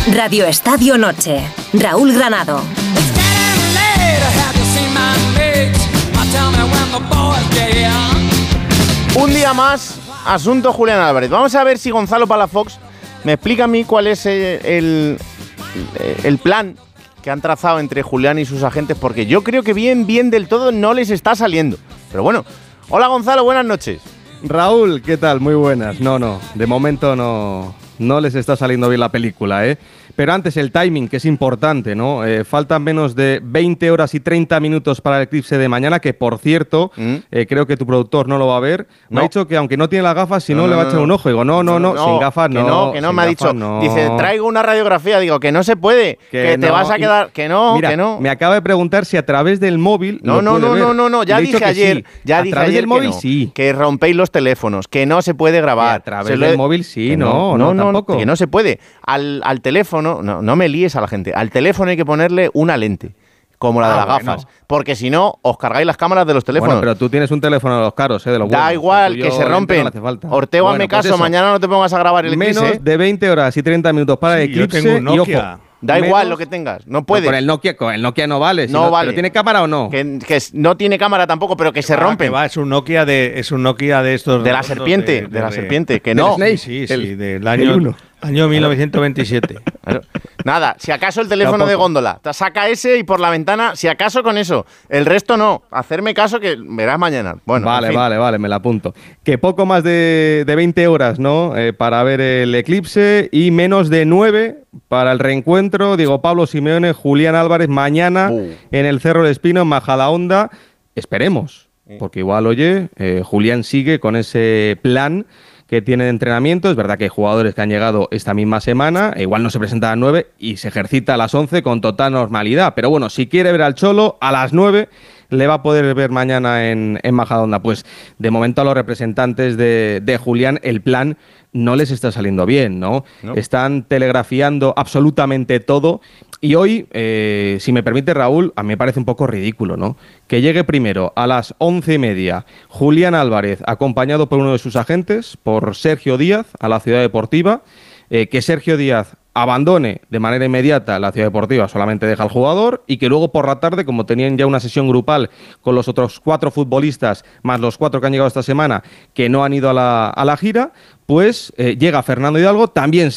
Radio Estadio Noche. Raúl Granado. Un día más, asunto Julián Álvarez. Vamos a ver si Gonzalo Palafox me explica a mí cuál es el plan que han trazado entre Julián y sus agentes, porque yo creo que bien del todo no les está saliendo. Pero bueno, hola Gonzalo, buenas noches. Raúl, ¿qué tal? Muy buenas. No, de momento no les está saliendo bien la película, ¿eh? Pero antes el timing, que es importante, ¿no? Faltan menos de 20 horas y 30 minutos para el eclipse de mañana, que por cierto, creo que tu productor no lo va a ver. Me ha dicho que aunque no tiene las gafas, si no le va a echar un ojo. Digo, no, sin gafas no. Que no, me ha dicho. No. Dice, traigo una radiografía. Digo, que no se puede, que te vas a quedar. Que no, mira, que no. Me acaba de preguntar si a través del móvil No, ya dije ayer. Sí. A través del móvil sí. Que rompéis los teléfonos, que no se puede grabar. A través del móvil sí, no, tampoco. Que no se puede. Al teléfono, no me líes a la gente. Al teléfono hay que ponerle una lente, como la de las gafas. Porque si no, os cargáis las cámaras de los teléfonos. Bueno, pero tú tienes un teléfono de los caros, de los buenos. Da igual, que se rompen. No Ortego, hazme caso, pues mañana no te pongas a grabar el eclipse. Menos de 20 horas y 30 minutos para el eclipse. Yo tengo un Nokia. Y ojo, da igual lo que tengas, no puedes. Con el Nokia no vale. No vale. ¿Pero tiene cámara o no? Que no tiene cámara tampoco, pero que se rompen. Es un Nokia de estos. De la serpiente, de la serpiente, que no. Snake. Sí, del año 1927. Nada, si acaso el teléfono de góndola, te saca ese y por la ventana, si acaso con eso. El resto no. Hacerme caso que verás mañana. Bueno, vale, me la apunto. Que poco más de 20 horas, ¿no? Para ver el eclipse y menos de 9 para el reencuentro. Digo, Pablo Simeone, Julián Álvarez, mañana en el Cerro del Espino, en Majadahonda. Esperemos, porque igual, oye, Julián sigue con ese plan que tiene de entrenamiento. Es verdad que hay jugadores que han llegado esta misma semana, igual no se presenta a las 9 y se ejercita a las 11 con total normalidad. Pero bueno, si quiere ver al Cholo, a las 9 le va a poder ver mañana en Majadahonda. Pues de momento a los representantes de Julián el plan no les está saliendo bien, ¿no? Están telegrafiando absolutamente todo. Y hoy, si me permite Raúl, a mí me parece un poco ridículo, ¿no? Que llegue primero a las 11:30 Julián Álvarez, acompañado por uno de sus agentes, por Sergio Díaz, a la Ciudad Deportiva, que Sergio Díaz abandone de manera inmediata la Ciudad Deportiva, solamente deja al jugador, y que luego por la tarde, como tenían ya una sesión grupal con los otros 4 futbolistas, más los 4 que han llegado esta semana, que no han ido a la gira, pues llega Fernando Hidalgo, también